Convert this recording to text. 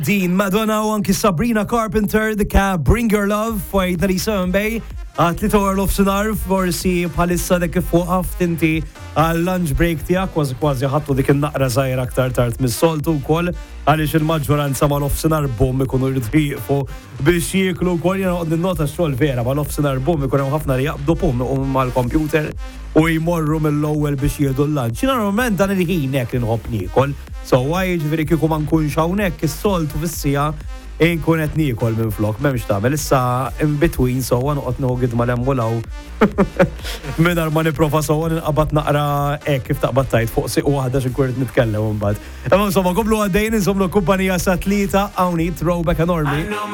Dean Madonna u anki Sabrina Carpenter dikka Bring Your Love fajt Narisa Mbej għat li tawar l-ofsinar forsi bħalissa dik fuqaf tinti għal-lunch break tijak kważi ħattu dik il-naqra zaħir aktar tart mis-soltu kol għalix il-maġġoranza ma l-ofsinar bum ikunu rridħiqfu biex jiklu kol jena għod nota xol vera ma l-ofsinar bum ikunu ħafna li jaqbdu bum mal-computer u jmorru mill-ewwel biex jiedu l-lunch. Normalment dan il-ħin hekk li nħobb niekol. So why ġifieri kieku ma nkunx hawnhekk is-soltu fis-sija inkun qed niekol minn flok m'hemmx tagħmel issa in between so noqgħod nieħu gidma l-emmulaw mingħajr ma nipprova so inqabad naqra hekk kif taqbad tajt fuq siq waħda xi nkun nitkellem imbagħad. Imma insomma komplu għaddejjin insomma kumpanija sa tlieta hawn throwback enormi.